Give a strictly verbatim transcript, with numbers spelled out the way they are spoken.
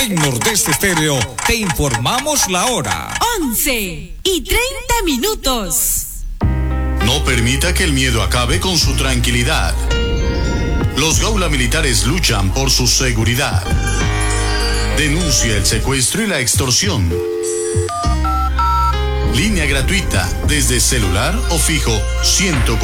En Nordeste Estéreo te informamos la hora. once y treinta minutos. No permita que el miedo acabe con su tranquilidad. Los Gaula Militares luchan por su seguridad. Denuncia el secuestro y la extorsión. Línea gratuita desde celular o fijo ciento